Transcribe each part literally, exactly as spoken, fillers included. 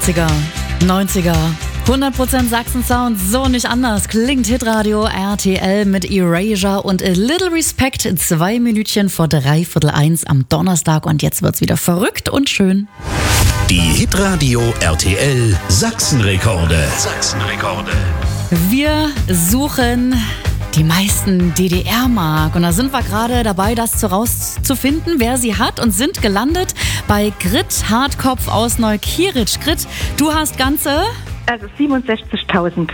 achtziger, neunziger, hundert Prozent Sachsen-Sound, so nicht anders. Klingt Hitradio R T L mit Erasure und A Little Respect. Zwei Minütchen vor dreiviertel eins am Donnerstag und jetzt wird's wieder verrückt und schön. Die Hitradio R T L Sachsenrekorde. Sachsenrekorde. Wir suchen die meisten D D R-Mark und da sind wir gerade dabei, das zu rauszufinden, wer sie hat und sind gelandet bei Grit Hartkopf aus Neukirch. Grit, du hast ganze... Also siebenundsechzigtausend.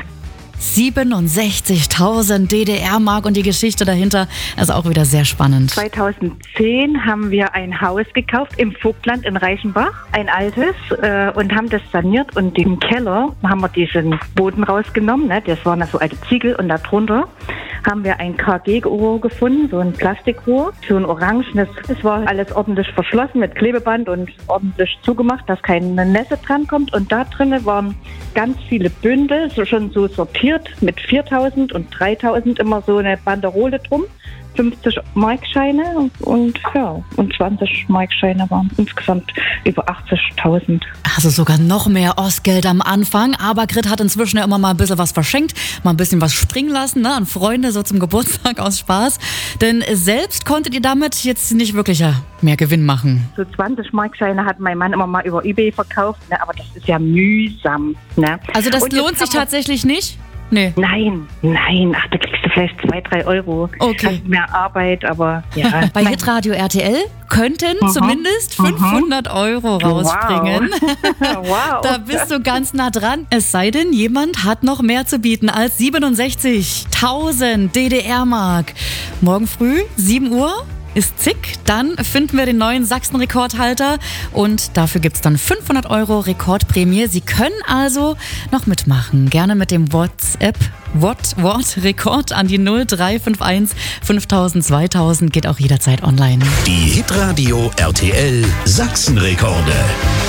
siebenundsechzigtausend D D R-Mark und die Geschichte dahinter ist auch wieder sehr spannend. zweitausendzehn haben wir ein Haus gekauft im Vogtland in Reichenbach, ein altes, äh, und haben das saniert und im Keller haben wir diesen Boden rausgenommen, ne? Das waren so alte Ziegel und darunter haben wir ein K G-Rohr gefunden, so ein Plastikrohr, so ein orangenes. Es war alles ordentlich verschlossen mit Klebeband und ordentlich zugemacht, dass keine Nässe dran kommt. Und da drinnen waren ganz viele Bündel, so schon so sortiert mit viertausend und dreitausend, immer so eine Banderole drum. fünfzig Markscheine und, und ja, und zwanzig Markscheine waren insgesamt über achtzigtausend. Also sogar noch mehr Ostgeld am Anfang. Aber Grit hat inzwischen ja immer mal ein bisschen was verschenkt, mal ein bisschen was springen lassen, ne, an Freunde, so zum Geburtstag aus Spaß. Denn selbst konntet ihr damit jetzt nicht wirklich mehr Gewinn machen. So zwanzig Markscheine hat mein Mann immer mal über eBay verkauft, ne, aber das ist ja mühsam. Ne? Also das und lohnt sich tatsächlich nicht? Nee. Nein, nein, ach, da kriegst du vielleicht zwei, drei Euro. Okay. Hast mehr Arbeit, aber ja. Bei Hitradio R T L könnten Aha. zumindest fünfhundert Euro rausspringen. Wow. Wow. Da bist du ganz nah dran. Es sei denn, jemand hat noch mehr zu bieten als siebenundsechzigtausend D D R-Mark. Morgen früh, sieben Uhr. Ist zick, dann finden wir den neuen Sachsen-Rekordhalter und dafür gibt es dann fünfhundert Euro Rekordprämie. Sie können also noch mitmachen. Gerne mit dem WhatsApp Wort, Wort Rekord an die null drei fünf eins fünftausend zweitausend geht auch jederzeit online. Die Hitradio R T L Sachsenrekorde.